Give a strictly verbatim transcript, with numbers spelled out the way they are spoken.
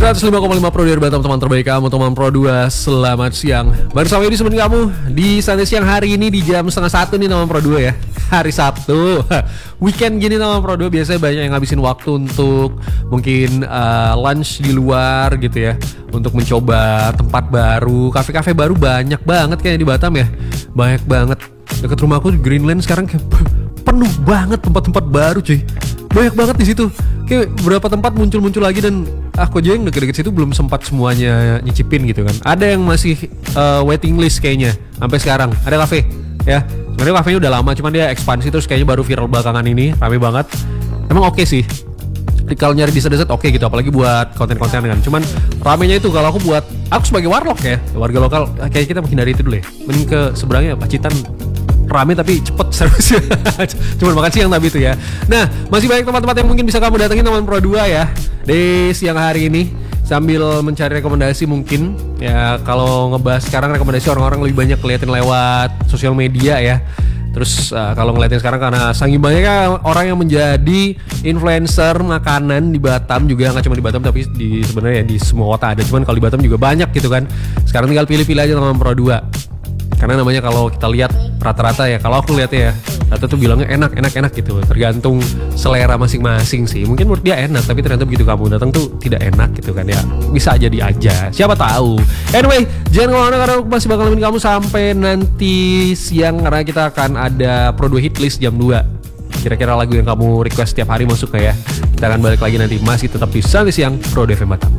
seratus lima koma lima Pro dari Batam, teman terbaik kamu, teman Pro dua. Selamat siang. Bersama Yudi semen kamu di Santai Siang hari ini di jam setengah satu nih teman Pro dua ya. Hari Sabtu. Weekend gini teman Pro dua biasanya banyak yang ngabisin waktu untuk mungkin uh, lunch di luar gitu ya. Untuk mencoba tempat baru, kafe-kafe baru banyak banget kayaknya di Batam ya. Banyak banget. Dekat rumahku Greenland sekarang kayak penuh banget tempat-tempat baru cuy. Banyak banget di situ. Kayak beberapa tempat muncul-muncul lagi dan aku aja yang deket-deket situ belum sempat semuanya nyicipin gitu kan. Ada yang masih uh, waiting list kayaknya sampai sekarang. Ada kafe ya. Sebenarnya kafenya udah lama, cuman dia ekspansi terus kayaknya baru viral belakangan ini, rame banget. Emang oke okay sih. Kalau nyari dessert-dessert oke okay gitu, apalagi buat konten-konten kan. Cuman ramenya itu kalau aku buat, aku sebagai warlock ya, warga lokal, kayak kita menghindari itu dulu ya. Mending ke seberangnya Pacitan, rame tapi cepet servisnya. Cuman makan siang tapi itu ya. Nah, masih banyak tempat-tempat yang mungkin bisa kamu datengin teman Pro dua ya di siang hari ini, sambil mencari rekomendasi mungkin ya. Kalau ngebahas sekarang rekomendasi orang-orang lebih banyak keliatin lewat sosial media ya. Terus uh, kalau ngeliatin sekarang karena saking banyaknya orang yang menjadi influencer makanan di Batam juga, nggak cuma di Batam tapi di sebenarnya di semua kota ada. Cuman kalau di Batam juga banyak gitu kan. Sekarang tinggal pilih-pilih aja teman Pro dua. Karena namanya kalau kita lihat rata-rata ya, kalau aku lihat ya, rata tuh bilangnya enak, enak, enak gitu. Tergantung selera masing-masing sih. Mungkin menurut dia enak, tapi ternyata begitu kamu datang tuh tidak enak gitu kan ya. Bisa jadi aja, siapa tahu. Anyway, jangan kemana-mana karena aku masih bakal nemenin kamu sampai nanti siang. Karena kita akan ada Pro dua Hit List jam dua. Kira-kira lagu yang kamu request setiap hari masuk ke ya. Kita akan balik lagi nanti, masih tetap di Santai Siang Pro dua F M Batam.